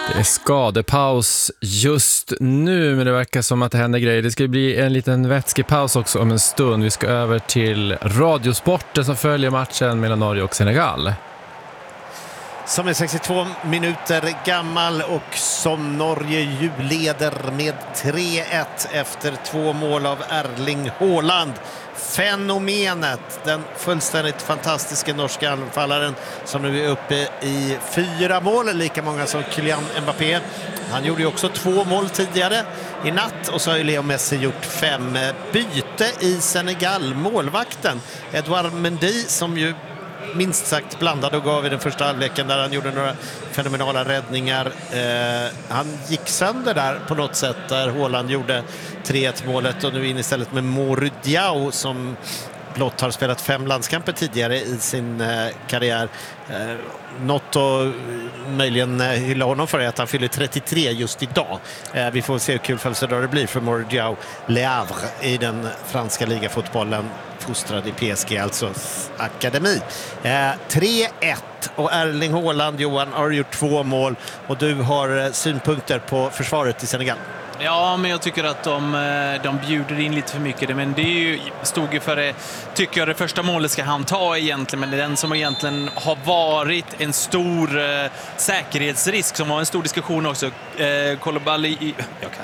Det är skadepaus just nu, men det verkar som att det händer grejer. Det ska bli en liten vätskepaus också om en stund. Vi ska över till Radiosporten som följer matchen mellan Norge och Senegal. Som är 62 minuter gammal och som Norge ju leder med 3-1 efter 2 mål av Erling Haaland. Fenomenet, den fullständigt fantastiska norska anfallaren som nu är uppe i 4 mål, lika många som Kylian Mbappé. Han gjorde ju också 2 mål tidigare i natt och så har ju Leo Messi gjort 5. Byte i Senegal, målvakten Edouard Mendy som ju minst sagt blandad och gav i den första halvleken där han gjorde några fenomenala räddningar. Han gick sönder där på något sätt där Haaland gjorde 3-1 målet och nu in istället med Mory Diaw som blott har spelat 5 landskamper tidigare i sin karriär. Något att möjligen hylla honom för är att han fyller 33 just idag. Vi får se hur kul födelsedag det blir för Mory Diaw Le Havre i den franska ligafotbollen, fostrad i PSG, alltså akademi. 3-1 och Erling Haaland, Johan, har gjort 2 mål och du har synpunkter på försvaret i Senegal. Ja, men jag tycker att de bjuder in lite för mycket. Men det är ju, stod ju för det, tycker jag, det första målet ska han ta egentligen. Men det är den som egentligen har varit en stor säkerhetsrisk, som var en stor diskussion också. Koulibaly,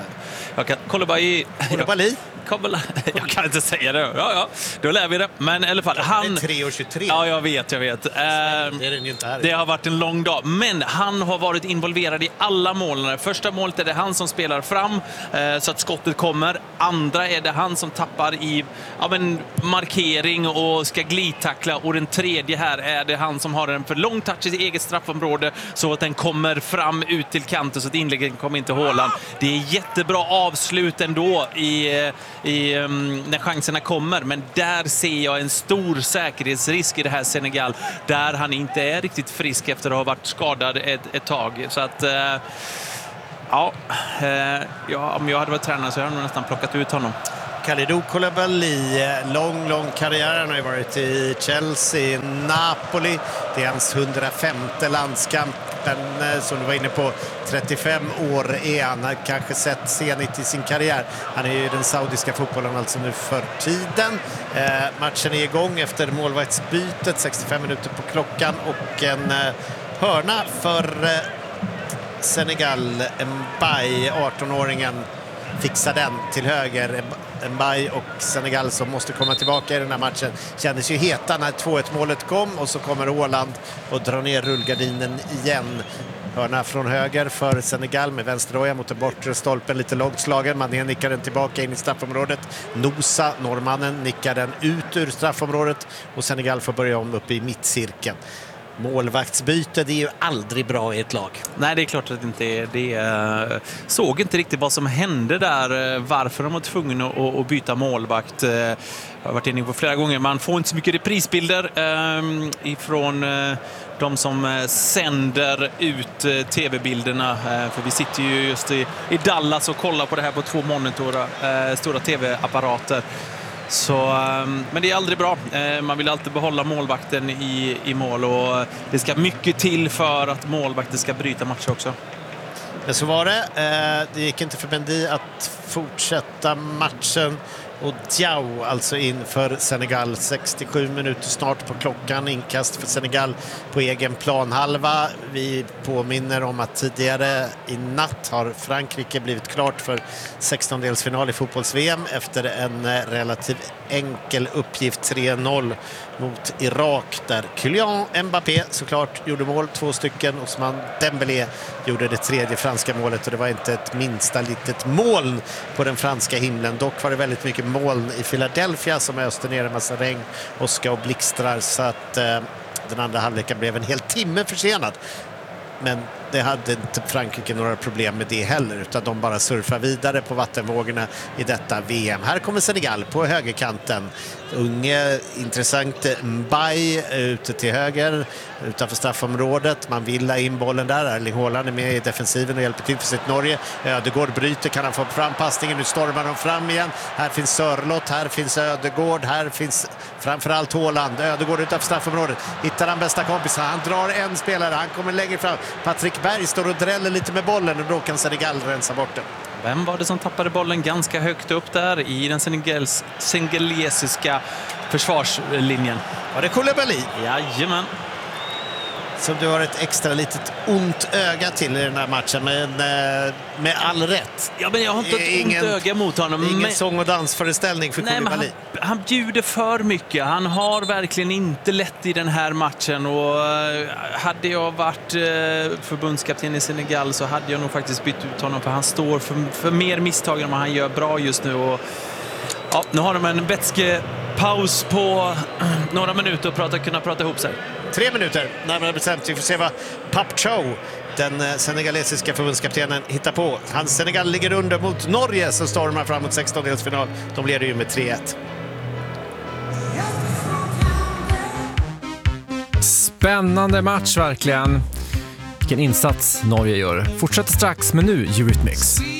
jag kan inte säga det. Ja, då lär vi det. Men i alla fall, han... 3:23. Ja, jag vet. Det har varit en lång dag. Men han har varit involverad i alla målen. Första målet är det han som spelar fram så att skottet kommer. Andra är det han som tappar i markering och ska glidtackla. Och den tredje här är det han som har en för lång touch i eget straffområde så att den kommer fram ut till kanten så att inläggen kommer inte Haaland. Det är jättebra avslut ändå när chanserna kommer, men där ser jag en stor säkerhetsrisk i det här Senegal, där han inte är riktigt frisk efter att ha varit skadad ett tag. Så att om jag hade varit tränare så hade jag nog nästan plockat ut honom. Kalidou Koulibaly, lång karriär. Han har ju varit i Chelsea, Napoli. Det är hans 105:e landskamp. Som du var inne på, 35 år är han. Han kanske sett senigt i sin karriär. Han är ju den saudiska fotbollen alltså nu för tiden. Matchen är igång efter målvaktsbytet, 65 minuter på klockan och en hörna för Senegal. Mbaye, 18-åringen, fixar den till höger. Mbaye och Senegal som måste komma tillbaka i den här matchen kändes ju heta när 2-1-målet kom och så kommer Haaland och drar ner rullgardinen igen. Hörna från höger för Senegal med vänsterroja mot den bortre stolpen, lite långt slagen. Mané nickar den tillbaka in i straffområdet. Nosa, norrmannen, nickar den ut ur straffområdet och Senegal får börja om uppe i mittcirkeln. Målvaktsbyte, det är ju aldrig bra i ett lag. Nej, det är klart att det inte är det. Såg inte riktigt vad som hände där, varför de var tvungna att byta målvakt. Jag har varit inne på flera gånger, man får inte så mycket reprisbilder ifrån de som sänder ut tv-bilderna, för vi sitter ju just i Dallas och kollar på det här på 2 monitorer, stora tv-apparater. Så, men det är aldrig bra. Man vill alltid behålla målvakten i mål och det ska mycket till för att målvakten ska bryta matcher också. Men så var det. Det gick inte för Mendy att fortsätta matchen och Diaw alltså in för Senegal. 67 minuter snart på klockan. Inkast för Senegal på egen planhalva. Vi påminner om att tidigare i natt har Frankrike blivit klart för 16-delsfinal i fotbolls-VM efter en relativt enkel uppgift, 3-0 mot Irak, där Kylian Mbappé såklart gjorde mål, 2 stycken. Ousmane Dembélé gjorde det 3:e franska målet och det var inte ett minsta litet moln på den franska himlen. Dock var det väldigt mycket moln i Philadelphia som öste ner en massa regn, åska och blixtrar, så att den andra halvleken blev en hel timme försenad. Men det hade inte Frankrike några problem med det heller, utan de bara surfar vidare på vattenvågorna i detta VM. Här kommer Senegal på högerkanten. Unge, intressant Mbaye ute till höger utanför straffområdet. Man vill la in bollen där. Erling Haaland är med i defensiven och hjälper till för sitt Norge. Ödegård bryter, kan han få fram passningen. Nu stormar de fram igen. Här finns Sörlott, här finns Ödegård, här finns framförallt Haaland. Ödegård utanför straffområdet. Hittar han bästa kompisen. Han drar en spelare, han kommer längre fram. Patrick Ekberg står och dräller lite med bollen och då kan Senegal rensa bort den. Vem var det som tappade bollen ganska högt upp där i den senegalesiska försvarslinjen? Var det Koulibaly? Jajamän. Som du har ett extra litet ont öga till i den här matchen, men med all rätt. Ja, men jag har inte ett ont öga mot honom. Ingen sång- och dansföreställning för Koulibaly. Han bjuder för mycket. Han har verkligen inte lätt i den här matchen. Och hade jag varit förbundskapten i Senegal så hade jag nog faktiskt bytt ut honom, för han står för mer misstag än vad han gör bra just nu. Och, ja, nu har de en vätskepaus på några minuter och kunna prata ihop sig. 3 minuter, närmare bestämt. Vi får se vad Pape Thiaw, den senegalesiska förbundskaptenen, hittar på. Hans Senegal ligger under mot Norge som stormar fram mot 16-delsfinal. De leder ju med 3-1. Spännande match verkligen. Vilken insats Norge gör. Fortsätter strax, men nu Eurythmics.